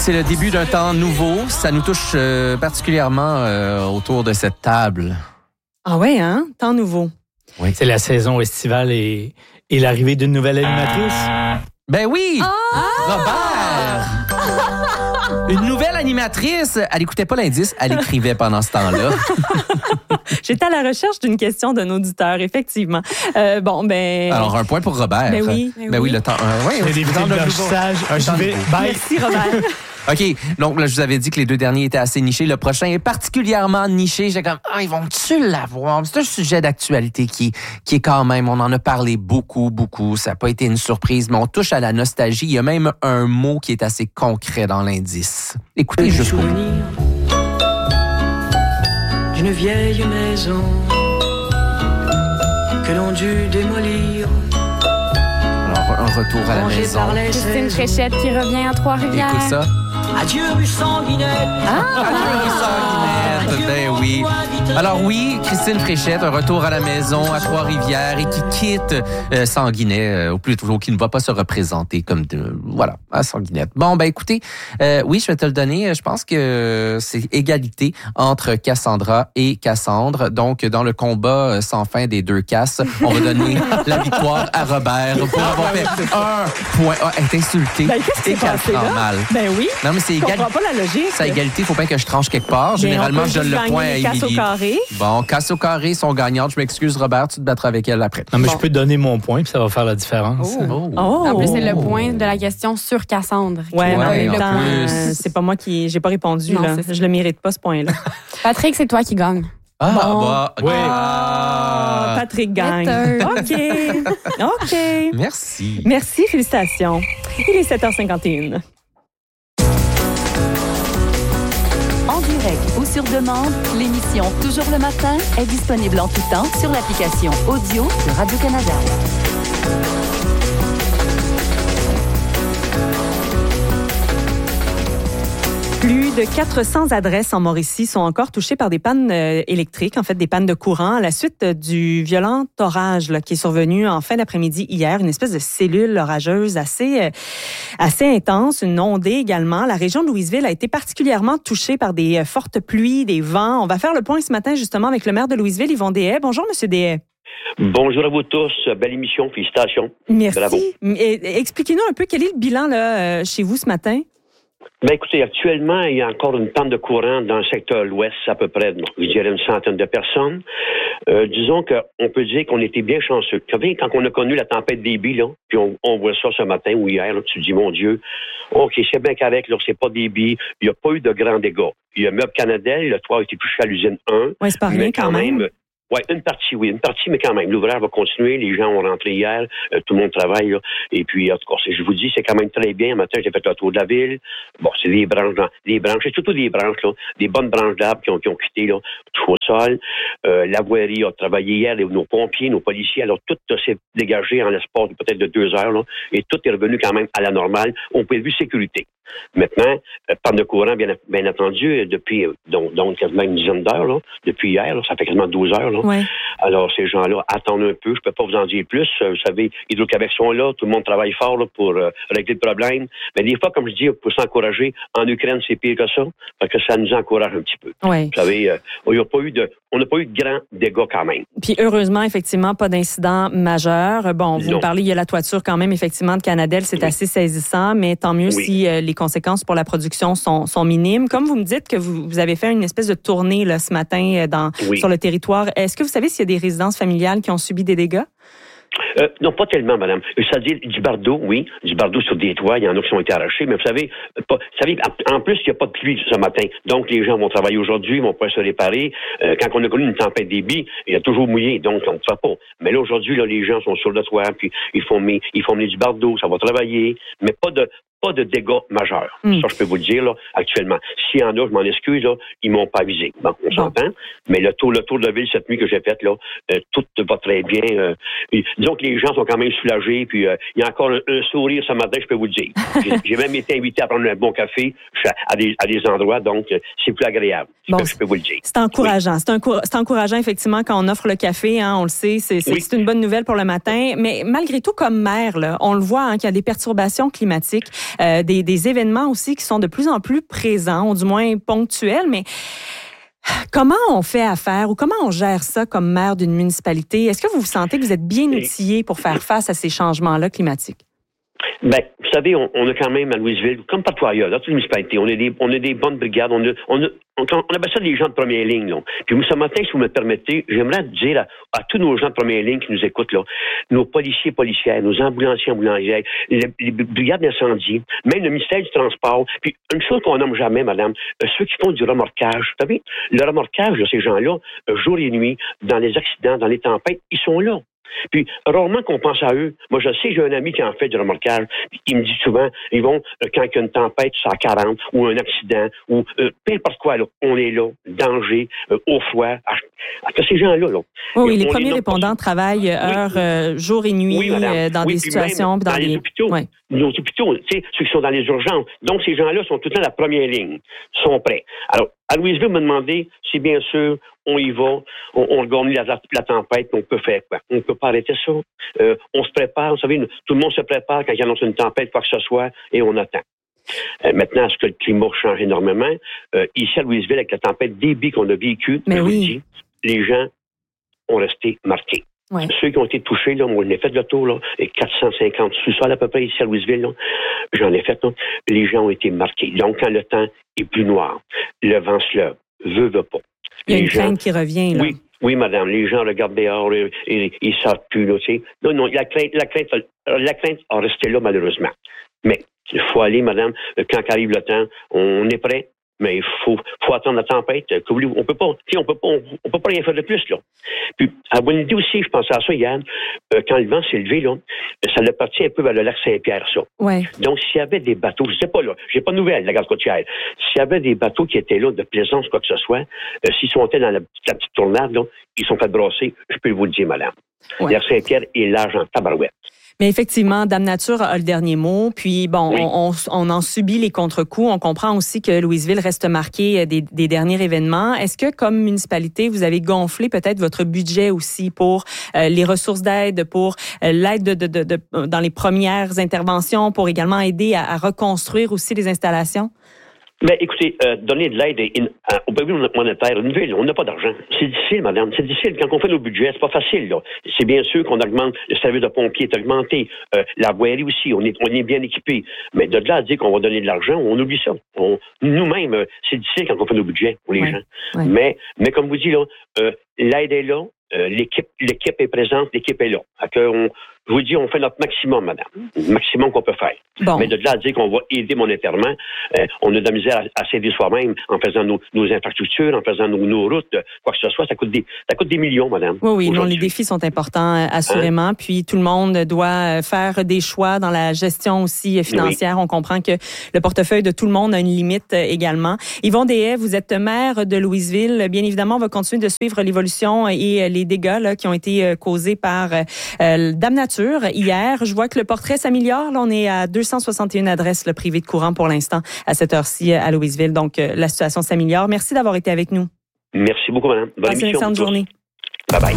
c'est le début d'un temps nouveau. Ça nous touche particulièrement autour de cette table. Ah ouais, hein? Temps nouveau. Oui. C'est la saison estivale et l'arrivée d'une nouvelle animatrice. Ben oui! Robert! Une nouvelle animatrice. Elle n'écoutait pas l'indice, elle écrivait pendant ce temps-là. J'étais à la recherche d'une question d'un auditeur, effectivement. Alors, un point pour Robert. Ben oui. Le temps. C'est des petits blanchissages. Merci, Robert. OK, donc là, je vous avais dit que les deux derniers étaient assez nichés. Le prochain est particulièrement niché. J'ai comme, ils vont-tu l'avoir? C'est un sujet d'actualité qui est quand même, on en a parlé beaucoup. Ça n'a pas été une surprise, mais on touche à la nostalgie. Il y a même un mot qui est assez concret dans l'indice. Écoutez jusqu'au bout. D'une vieille maison que l'on dut démolir. Alors, un retour à la maison. Christine Fréchette qui revient à Trois-Rivières. Écoute ça. Adieu, rue Sanguinette. Adieu, rue Sanguinette. Ben oui. Alors oui, Christine Fréchette, un retour à la maison à Trois-Rivières et qui quitte Sanguinet, ou plutôt qui ne va pas se représenter comme à Sanguinette. Bon, ben écoutez, oui, je vais te le donner. Je pense que c'est égalité entre Cassandra et Cassandre. Donc, dans le combat sans fin des deux Casses, on va donner la victoire à Robert pour avoir fait un point. Elle est insultée. Ben, qu'est-ce qui s'est passé là? Mal. Ben oui. Non, mais c'est égalité. Je comprends pas la logique. C'est égalité, il faut pas que je tranche quelque part. Généralement, je donne le point à Émilie. Bon, casse au carré sont gagnantes. Je m'excuse, Robert, tu te battras avec elle après. Non, mais je peux te donner mon point, puis ça va faire la différence. En plus, c'est le point de la question sur Cassandre. Ouais, c'est pas moi qui... J'ai pas répondu. Non, là. Je le mérite pas, ce point-là. Patrick, c'est toi qui gagne. Patrick gagne. OK. Merci, félicitations. Il est 7h51. En direct ou sur demande, l'émission Toujours le matin est disponible en tout temps sur l'application audio de Radio-Canada. Plus de 400 adresses en Mauricie sont encore touchées par des pannes électriques, en fait des pannes de courant, à la suite du violent orage qui est survenu en fin d'après-midi hier, une espèce de cellule orageuse assez intense, une ondée également. La région de Louisville a été particulièrement touchée par des fortes pluies, des vents. On va faire le point ce matin justement avec le maire de Louisville, Yvon Deshaies. Bonjour, Monsieur Deshaies. Bonjour à vous tous. Belle émission. Félicitations. Merci. Bravo. Expliquez-nous un peu quel est le bilan là, chez vous ce matin. Ben écoutez, actuellement, il y a encore une panne de courant dans le secteur l'Ouest, à peu près, je dirais une centaine de personnes. Disons qu'on peut dire qu'on était bien chanceux. Vous savez, quand on a connu la tempête Déby, là, puis on voit ça ce matin ou hier, là, tu te dis, mon Dieu, OK, c'est bien qu'avec, là, c'est pas Déby, il n'y a pas eu de grands dégâts. Il y a Meubles Canadel, le toit a été touché à l'usine 1. Oui, c'est pas rien quand même. Oui, une partie, mais quand même. L'ouvrage va continuer. Les gens ont rentré hier. Tout le monde travaille, là. Et puis, en tout cas, je vous dis, c'est quand même très bien. Un matin, j'ai fait le tour de la ville. Bon, c'est des branches, c'est surtout des branches, là. Des bonnes branches d'arbres qui ont quitté, là, tout au sol. La voirie a travaillé hier. Nos pompiers, nos policiers, alors tout s'est dégagé en l'espace de peut-être de 2 heures, là. Et tout est revenu quand même à la normale. On peut vue sécurité. Maintenant, panne de courant, bien entendu, depuis, donc quasiment une dizaine d'heures, là. Depuis hier, là, ça fait quasiment 12 heures, là. Ouais. Alors, ces gens-là attendent un peu. Je peux pas vous en dire plus. Vous savez, Hydro-Québec sont là. Tout le monde travaille fort là, pour régler le problème. Mais des fois, comme je dis, pour s'encourager, en Ukraine, c'est pire que ça, parce que ça nous encourage un petit peu. Ouais. Vous savez, on n'a pas eu de grands dégâts quand même. Puis heureusement, effectivement, pas d'incident majeur. Bon, vous me parlez, il y a la toiture quand même, effectivement, de Canadel. C'est assez saisissant, mais tant mieux si les conséquences pour la production sont minimes. Comme vous me dites que vous avez fait une espèce de tournée là, ce matin sur le territoire, est-ce que vous savez s'il y a des résidences familiales qui ont subi des dégâts? Non, pas tellement, madame. C'est-à-dire du bardeau, oui. Du bardeau sur des toits. Il y en a qui ont été arrachés. Mais vous savez, en plus, il n'y a pas de pluie ce matin. Donc, les gens vont travailler aujourd'hui, vont pouvoir se réparer. Quand on a connu une tempête Déby, il y a toujours mouillé. Donc, on ne fait pas. Mais là, aujourd'hui, là, les gens sont sur le toit, puis ils font mener du bardeau. Ça va travailler. Mais pas de dégâts majeurs. Ça, je peux vous le dire, là, actuellement. S'il y en a, je m'en excuse, là, ils m'ont pas avisé. Bon, on s'entend. Mais le tour de ville cette nuit que j'ai fait, là, tout va très bien. Disons que les gens sont quand même soulagés, puis il y a encore un sourire ce matin, je peux vous le dire. J'ai même été invité à prendre un bon café à des endroits, donc c'est plus agréable. Je peux vous le dire. C'est encourageant. Oui. C'est encourageant, effectivement, quand on offre le café, hein, on le sait, c'est une bonne nouvelle pour le matin. Mais malgré tout, comme maire, là, on le voit, hein, qu'il y a des perturbations climatiques. des événements aussi qui sont de plus en plus présents, ou du moins ponctuels, mais comment on fait affaire ou comment on gère ça comme maire d'une municipalité? Est-ce que vous sentez que vous êtes bien outillé pour faire face à ces changements-là climatiques? Ben, vous savez, on a quand même à Louisville, comme partout ailleurs, dans toute les municipalités, on a des bonnes brigades, on appelle ça des gens de première ligne, là. Puis ce matin, si vous me permettez, j'aimerais dire à tous nos gens de première ligne qui nous écoutent, là, nos policiers, policières, nos ambulanciers, ambulancières, les brigades d'incendie, même le ministère du Transport, puis une chose qu'on nomme jamais, madame, ceux qui font du remorquage. Vous savez, le remorquage, là, ces gens-là, jour et nuit, dans les accidents, dans les tempêtes, ils sont là. Puis, rarement qu'on pense à eux. Moi, je sais, j'ai un ami qui en fait du remorquage. Il me dit souvent, ils vont, quand il y a une tempête, sur 40, ou un accident, ou peu importe quoi, là, on est là, danger, au froid. Ces gens-là, là. Oui, les premiers répondants travaillent jour et nuit dans des situations. Dans les hôpitaux. Oui. Nos hôpitaux, tu sais, ceux qui sont dans les urgences. Donc, ces gens-là sont tout le temps à la première ligne, sont prêts. Alors, à Louisville, me demander si, bien sûr, on y va, on regarde la tempête, on peut faire quoi? On ne peut pas arrêter ça. On se prépare, vous savez, tout le monde se prépare quand il annonce une tempête, quoi que ce soit, et on attend. Maintenant, est-ce que le climat change énormément? Ici, à Louisville, avec la tempête Déby qu'on a vécue, les gens ont resté marqués. Ouais. Ceux qui ont été touchés, là, moi, j'en ai fait le tour, là, et 450 sous-sols à peu près ici à Louisville, là, j'en ai fait, là, les gens ont été marqués. Donc, quand le temps est plus noir, le vent se lève, veut pas. Il y a une crainte qui revient, là. Oui, madame, les gens regardent dehors, ils ne savent plus, là, tu sais. Non, la crainte a resté là, malheureusement. Mais il faut aller, madame, quand arrive le temps, on est prêt. Mais il faut attendre la tempête. On peut pas rien faire de plus, là. Puis, à bonne idée aussi, je pensais à ça hier, quand le vent s'est levé, là, ça l'a parti un peu vers le lac Saint-Pierre, ça. Ouais. Donc, s'il y avait des bateaux, je sais pas, là, j'ai pas de nouvelles, la garde côtière. S'il y avait des bateaux qui étaient là, de plaisance, quoi que ce soit, s'ils sont dans la petite tournade, là, ils sont fait brasser, je peux vous le dire, madame. Ouais. Le lac Saint-Pierre est large en tabarouette. Mais effectivement, Dame Nature a le dernier mot. Puis, bon, on en subit les contre-coups. On comprend aussi que Louisville reste marqué des derniers événements. Est-ce que, comme municipalité, vous avez gonflé peut-être votre budget aussi pour les ressources d'aide, pour l'aide dans les premières interventions, pour également aider à reconstruire aussi les installations? Ben, écoutez, donner de l'aide au public monétaire, une ville, on n'a pas d'argent. C'est difficile, madame. C'est difficile. Quand on fait nos budgets, c'est pas facile, là. C'est bien sûr qu'on augmente, le service de pompiers est augmenté. La voirie aussi, on est bien équipé. Mais de là à dire qu'on va donner de l'argent, on oublie ça. Nous-mêmes, c'est difficile quand on fait nos budgets pour les gens. Ouais. Mais comme vous dites, là, l'aide est là. L'équipe est présente, l'équipe est là. Je vous dis, on fait notre maximum, madame. Le maximum qu'on peut faire. Bon. Mais de là à dire qu'on va aider monétairement, on a de la misère à s'aider soi-même en faisant nos infrastructures, en faisant nos routes, quoi que ce soit. Ça coûte des millions, madame. Oui, non, les défis sont importants, assurément. Hein? Puis tout le monde doit faire des choix dans la gestion aussi financière. Oui. On comprend que le portefeuille de tout le monde a une limite également. Yvon Deshaies, vous êtes maire de Louisville. Bien évidemment, on va continuer de suivre l'évolution et les dégâts là, qui ont été causés par Dame Nature. Hier, je vois que le portrait s'améliore. Là, on est à 261 adresses privées de courant pour l'instant à cette heure-ci à Louisville. Donc, la situation s'améliore. Merci d'avoir été avec nous. Merci beaucoup, madame. Bonne émission. Passez une excellente journée. Bye-bye.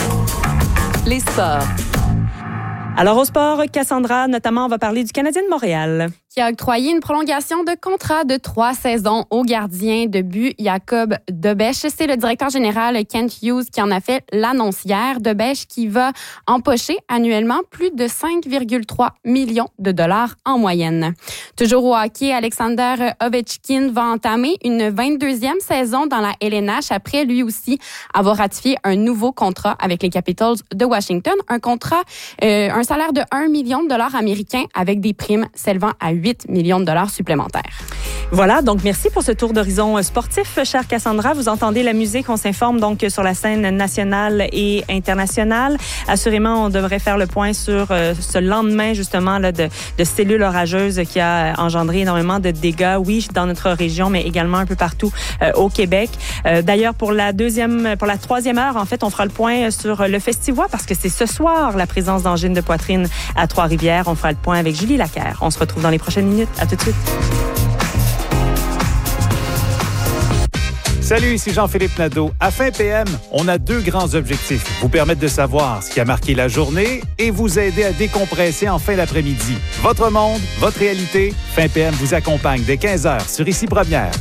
Les sports. Alors, au sport, Cassandra, notamment, on va parler du Canadien de Montréal. Qui a octroyé une prolongation de contrat de 3 saisons au gardien de but Jacob Debèche. C'est le directeur général Kent Hughes qui en a fait l'annonce hier. Debèche qui va empocher annuellement plus de 5,3 millions de dollars en moyenne. Toujours au hockey, Alexander Ovechkin va entamer une 22e saison dans la LNH après lui aussi avoir ratifié un nouveau contrat avec les Capitals de Washington. Un contrat, un salaire de 1 million de dollars américains avec des primes s'élevant à 8 millions de dollars supplémentaires. Voilà, donc merci pour ce tour d'horizon sportif, chère Cassandra. Vous entendez la musique, on s'informe donc sur la scène nationale et internationale. Assurément, on devrait faire le point sur ce lendemain justement là, de cellules orageuses qui a engendré énormément de dégâts, oui, dans notre région, mais également un peu partout au Québec. D'ailleurs, pour la troisième heure, en fait, on fera le point sur le Festivois parce que c'est ce soir la présence d'angine de poitrine à Trois-Rivières. On fera le point avec Julie Lacaire. On se retrouve dans les prochaines minutes. À tout de suite. Salut, ici Jean-Philippe Nadeau. À Fin PM, on a 2 grands objectifs. Vous permettre de savoir ce qui a marqué la journée et vous aider à décompresser en fin d'après-midi. Votre monde, votre réalité. Fin PM vous accompagne dès 15h sur Ici Première.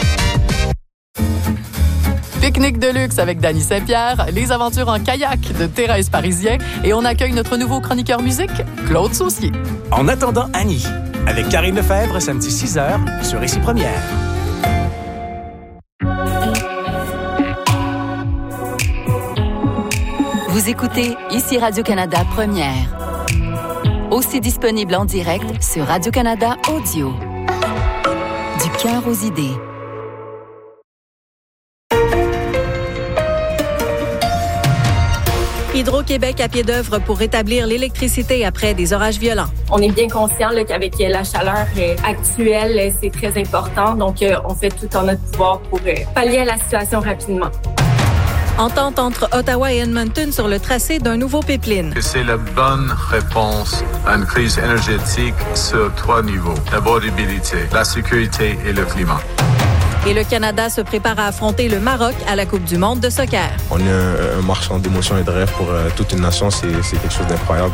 Pique-nique de luxe avec Dany Saint-Pierre, les aventures en kayak de Thérèse Parisien et on accueille notre nouveau chroniqueur musique, Claude Saucier. En attendant Annie, avec Karine Lefebvre, samedi 6h sur Ici Première. Vous écoutez Ici Radio-Canada Première. Aussi disponible en direct sur Radio-Canada Audio. Du cœur aux idées. Hydro-Québec à pied d'œuvre pour rétablir l'électricité après des orages violents. On est bien conscient qu'avec la chaleur actuelle, c'est très important. Donc, on fait tout en notre pouvoir pour pallier à la situation rapidement. Entente entre Ottawa et Edmonton sur le tracé d'un nouveau pipeline. C'est la bonne réponse à une crise énergétique sur 3 niveaux. L'abordabilité, la sécurité et le climat. Et le Canada se prépare à affronter le Maroc à la Coupe du monde de soccer. On est un marchand d'émotions et de rêves pour toute une nation. C'est quelque chose d'incroyable.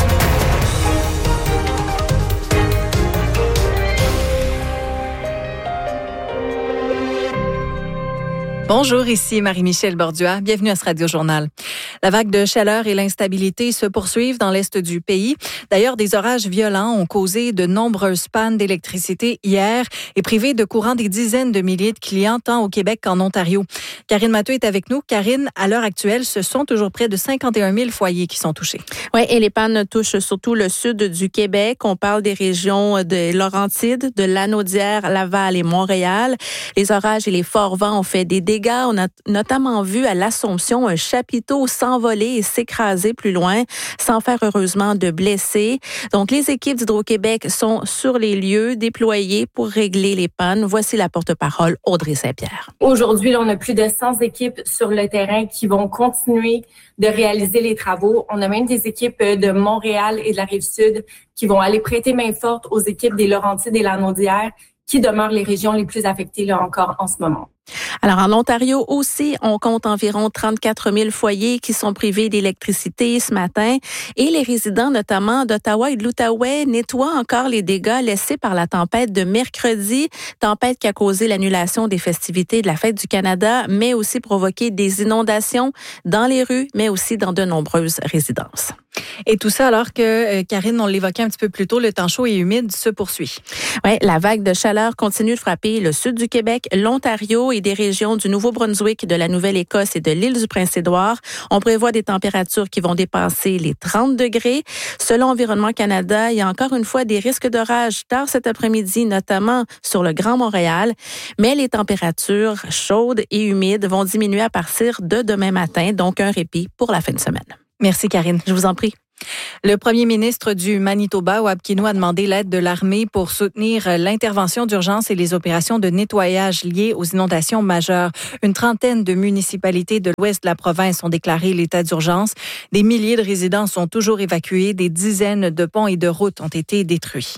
Bonjour, ici Marie-Michel Bordua. Bienvenue à ce Radio-Journal. La vague de chaleur et l'instabilité se poursuivent dans l'est du pays. D'ailleurs, des orages violents ont causé de nombreuses pannes d'électricité hier et privé de courant des dizaines de milliers de clients, tant au Québec qu'en Ontario. Karine Mathieu est avec nous. Karine, à l'heure actuelle, ce sont toujours près de 51 000 foyers qui sont touchés. Oui, et les pannes touchent surtout le sud du Québec. On parle des régions de Laurentides, de Lanaudière, Laval et Montréal. Les orages et les forts vents ont fait des dégâts. On a notamment vu à l'Assomption un chapiteau s'envoler et s'écraser plus loin, sans faire heureusement de blessés. Donc, les équipes d'Hydro-Québec sont sur les lieux, déployées pour régler les pannes. Voici la porte-parole Audrey Saint-Pierre. Aujourd'hui, on a plus de 100 équipes sur le terrain qui vont continuer de réaliser les travaux. On a même des équipes de Montréal et de la Rive-Sud qui vont aller prêter main forte aux équipes des Laurentides et Lanaudière, qui demeurent les régions les plus affectées là encore en ce moment. Alors, en Ontario aussi, on compte environ 34 000 foyers qui sont privés d'électricité ce matin. Et les résidents, notamment d'Ottawa et de l'Outaouais, nettoient encore les dégâts laissés par la tempête de mercredi. Tempête qui a causé l'annulation des festivités de la Fête du Canada, mais aussi provoqué des inondations dans les rues, mais aussi dans de nombreuses résidences. Et tout ça alors que, Karine, on l'évoquait un petit peu plus tôt, le temps chaud et humide se poursuit. Oui, la vague de chaleur continue de frapper le sud du Québec, l'Ontario et des régions du Nouveau-Brunswick, de la Nouvelle-Écosse et de l'île du Prince-Édouard. On prévoit des températures qui vont dépasser les 30 degrés. Selon Environnement Canada, il y a encore une fois des risques d'orage tard cet après-midi, notamment sur le Grand Montréal. Mais les températures chaudes et humides vont diminuer à partir de demain matin, donc un répit pour la fin de semaine. Merci, Karine. Je vous en prie. Le premier ministre du Manitoba, Wab Kinew, a demandé l'aide de l'armée pour soutenir l'intervention d'urgence et les opérations de nettoyage liées aux inondations majeures. Une trentaine de municipalités de l'ouest de la province ont déclaré l'état d'urgence. Des milliers de résidents sont toujours évacués. Des dizaines de ponts et de routes ont été détruits.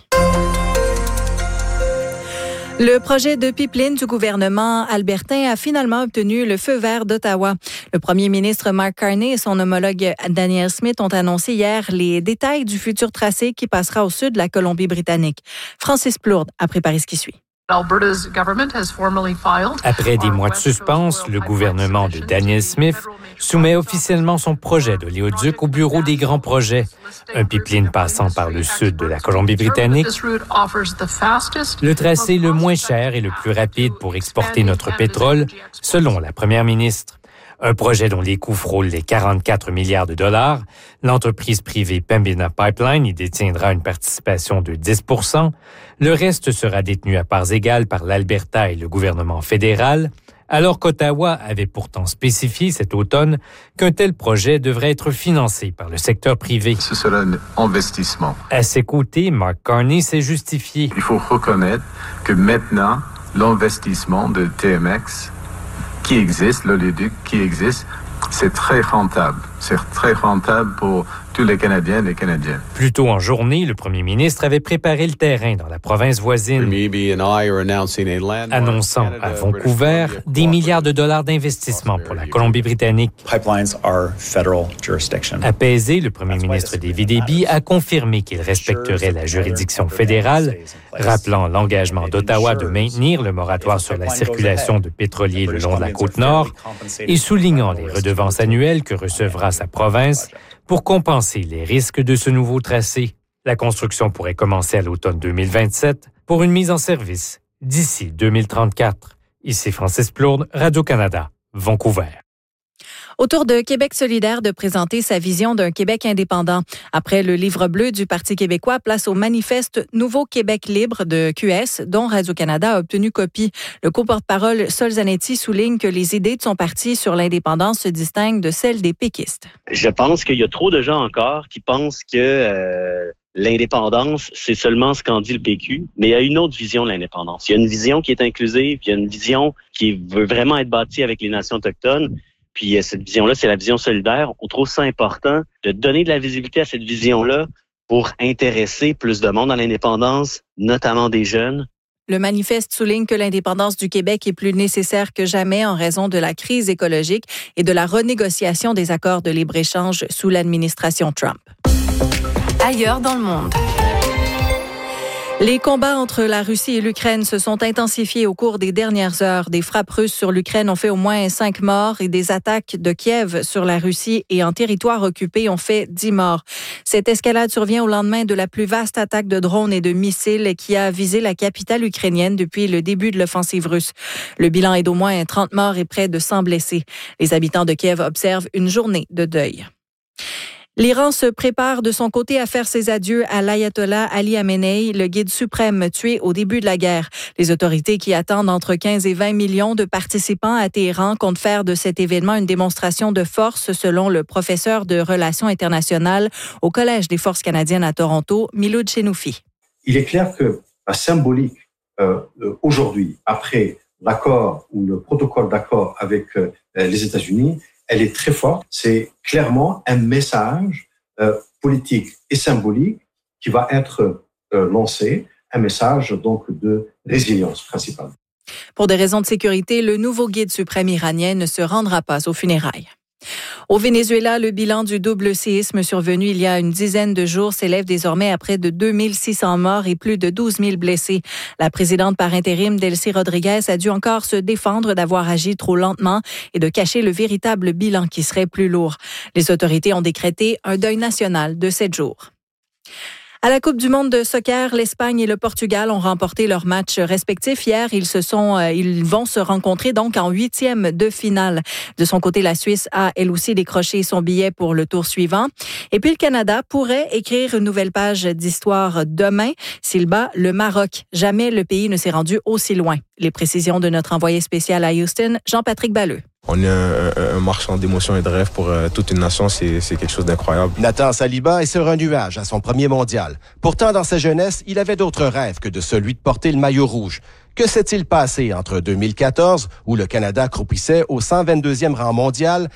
Le projet de pipeline du gouvernement albertain a finalement obtenu le feu vert d'Ottawa. Le premier ministre Mark Carney et son homologue Danielle Smith ont annoncé hier les détails du futur tracé qui passera au sud de la Colombie-Britannique. Francis Plourde a préparé ce qui suit. Après des mois de suspense, le gouvernement de Danielle Smith soumet officiellement son projet d'oléoduc au bureau des grands projets. Un pipeline passant par le sud de la Colombie-Britannique, le tracé le moins cher et le plus rapide pour exporter notre pétrole, selon la première ministre. Un projet dont les coûts frôlent les 44 milliards de dollars. L'entreprise privée Pembina Pipeline y détiendra une participation de 10 %. Le reste sera détenu à parts égales par l'Alberta et le gouvernement fédéral, alors qu'Ottawa avait pourtant spécifié cet automne qu'un tel projet devrait être financé par le secteur privé. Ce sera un investissement. À ses côtés, Mark Carney s'est justifié. Il faut reconnaître que maintenant, l'investissement de TMX l'oléoduc qui existe, c'est très rentable. C'est très rentable pour tous les Canadiens et les Canadiennes. Plus tôt en journée, le premier ministre avait préparé le terrain dans la province voisine, annonçant à Vancouver des milliards de dollars d'investissement pour la Colombie-Britannique. Apaisé, le premier ministre David Eby a confirmé qu'il respecterait la juridiction fédérale, rappelant l'engagement d'Ottawa de maintenir le moratoire sur la circulation de pétroliers le long de la Côte-Nord et soulignant les redevances annuelles que recevra sa province pour compenser les risques de ce nouveau tracé. La construction pourrait commencer à l'automne 2027 pour une mise en service d'ici 2034. Ici Francis Plourde, Radio-Canada, Vancouver. Au tour de Québec solidaire de présenter sa vision d'un Québec indépendant. Après le livre bleu du Parti québécois, place au manifeste Nouveau Québec libre de QS, dont Radio-Canada a obtenu copie. Le co-porte-parole Sol Zanetti souligne que les idées de son parti sur l'indépendance se distinguent de celles des péquistes. Je pense qu'il y a trop de gens encore qui pensent que l'indépendance, c'est seulement ce qu'en dit le PQ, mais il y a une autre vision de l'indépendance. Il y a une vision qui est inclusive, il y a une vision qui veut vraiment être bâtie avec les nations autochtones. Puis cette vision-là, c'est la vision solidaire. On trouve ça important de donner de la visibilité à cette vision-là pour intéresser plus de monde à l'indépendance, notamment des jeunes. Le manifeste souligne que l'indépendance du Québec est plus nécessaire que jamais en raison de la crise écologique et de la renégociation des accords de libre-échange sous l'administration Trump. Ailleurs dans le monde. Les combats entre la Russie et l'Ukraine se sont intensifiés au cours des dernières heures. Des frappes russes sur l'Ukraine ont fait au moins 5 morts et des attaques de Kiev sur la Russie et en territoire occupé ont fait 10 morts. Cette escalade survient au lendemain de la plus vaste attaque de drones et de missiles qui a visé la capitale ukrainienne depuis le début de l'offensive russe. Le bilan est d'au moins 30 morts et près de 100 blessés. Les habitants de Kiev observent une journée de deuil. L'Iran se prépare de son côté à faire ses adieux à l'ayatollah Ali Khamenei, le guide suprême tué au début de la guerre. Les autorités qui attendent entre 15 et 20 millions de participants à Téhéran comptent faire de cet événement une démonstration de force, selon le professeur de relations internationales au Collège des forces canadiennes à Toronto, Miloud Chenoufi. Il est clair que la symbolique aujourd'hui, après l'accord ou le protocole d'accord avec les États-Unis, elle est très forte. C'est clairement un message politique et symbolique qui va être lancé, un message donc de résilience principalement. Pour des raisons de sécurité, le nouveau guide suprême iranien ne se rendra pas aux funérailles. Au Venezuela, le bilan du double séisme survenu il y a une dizaine de jours s'élève désormais à près de 2600 morts et plus de 12 000 blessés. La présidente par intérim, Delcy Rodriguez, a dû encore se défendre d'avoir agi trop lentement et de cacher le véritable bilan qui serait plus lourd. Les autorités ont décrété un deuil national de 7 jours. À la Coupe du monde de soccer, l'Espagne et le Portugal ont remporté leurs matchs respectifs. Hier, ils vont se rencontrer donc en 8e de finale. De son côté, la Suisse a elle aussi décroché son billet pour le tour suivant. Et puis le Canada pourrait écrire une nouvelle page d'histoire demain s'il bat le Maroc. Jamais le pays ne s'est rendu aussi loin. Les précisions de notre envoyé spécial à Houston, Jean-Patrick Balleux. On est un marchand d'émotions et de rêves pour toute une nation, c'est quelque chose d'incroyable. Nathan Saliba est sur un nuage à son premier mondial. Pourtant, dans sa jeunesse, il avait d'autres rêves que de celui de porter le maillot rouge. Que s'est-il passé entre 2014, où le Canada croupissait au 122e rang mondial,